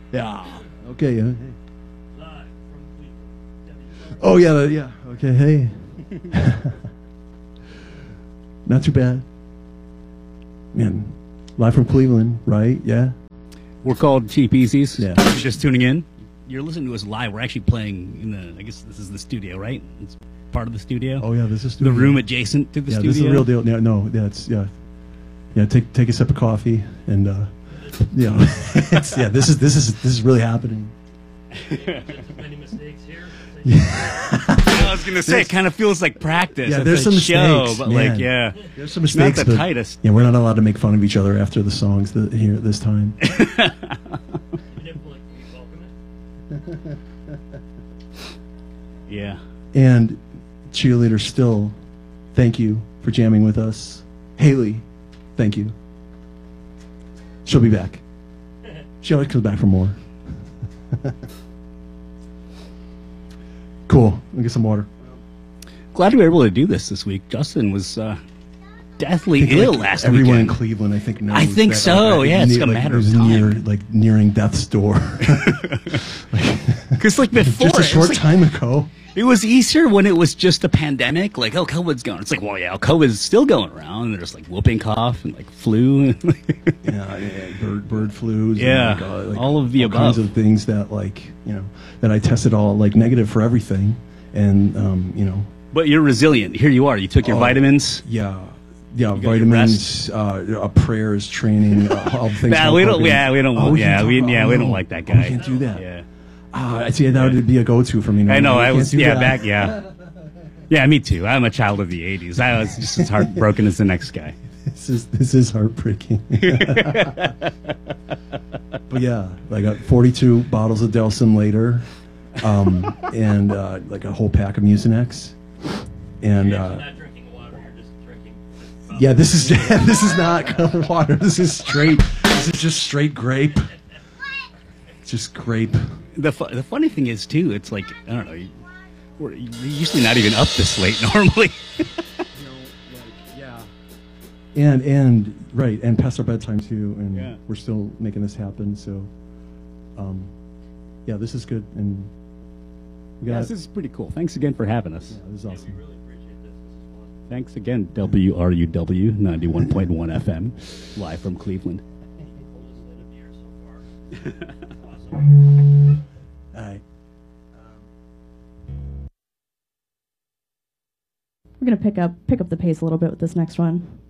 Yeah. Okay. Live from Cleveland. Oh yeah. Yeah. Okay. Hey. Not too bad. Man, live from Cleveland, right? Yeah. We're called Cheap Easies. Yeah. If you're just tuning in. You're listening to us live. We're actually playing in the, I guess this is the studio, right? It's part of the studio. Oh yeah, this is the room adjacent to the studio. Yeah, this is the real deal. Yeah, no, yeah, it's yeah. Take a sip of coffee, and it's this is really happening. Many mistakes here. I was gonna say it kind of feels like practice. Yeah, at there's the some show, mistakes, but man. like yeah, There's some mistakes. Not the but, tightest. Yeah, we're not allowed to make fun of each other after the songs here this time. You didn't feel like you welcome it? Yeah. And cheerleader still, thank you for jamming with us. Haley, thank you. She'll be back. She always comes back for more. Cool. I'll get some water. Glad we were able to do this week. Justin was deathly I think, ill like, last everyone weekend. in Cleveland, I think, knows I think that, so. Yeah, it's a matter of time. Nearing death's door. Because like before, just a short time ago. It was Easter when it was just a pandemic. Like, oh, COVID's going. It's like, well, yeah, COVID's still going around. There's like whooping cough and like flu. Yeah, bird flus. Yeah, and like, all of the all above. kinds of things that that I tested all like negative for everything, and But you're resilient. Here you are. You took your vitamins. Yeah, got your vitamins, prayers, training, all the things. Nah, we don't. Yeah, we don't. we don't like that guy. We can't do that. Yeah. I see that would be a go-to for me. No, I know. I can't was. do Yeah, that. back. Yeah. Yeah, me too. I'm a child of the '80s. I was just as heartbroken as the next guy. This is heartbreaking. But yeah, I got 42 bottles of Delsin later, and like a whole pack of Mucinex, and You're not drinking water, you're just drinking. yeah, this is not covered water. This is just straight grape. Just grape. The funny thing is too. It's like I don't know. We're usually not even up this late normally. And past our bedtime too, and we're still making this happen. So, this is good, and this is pretty cool. Thanks again for having us. Yeah, this is awesome. We really appreciate this. This is fun. Thanks again, WRUW 91.1 FM, live from Cleveland. Coldest night of the year so far. Awesome. All right. We're gonna pick up the pace a little bit with this next one.